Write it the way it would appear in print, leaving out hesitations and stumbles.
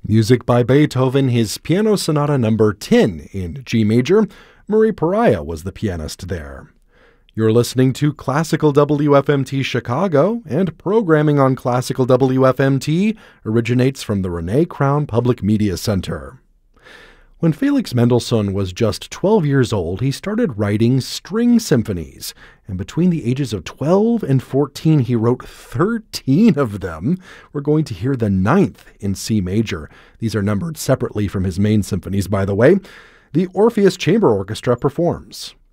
Music by Beethoven, his Piano Sonata No. 10 in G major. Murray Pariah was the pianist there. You're listening to Classical WFMT Chicago, and programming on Classical WFMT originates from the Renee Crown Public Media Center. When Felix Mendelssohn was just 12 years old, he started writing string symphonies, and between the ages of 12 and 14, he wrote 13 of them. We're going to hear the 9th in C major. These are numbered separately from his main symphonies, by the way. The Orpheus Chamber Orchestra performs.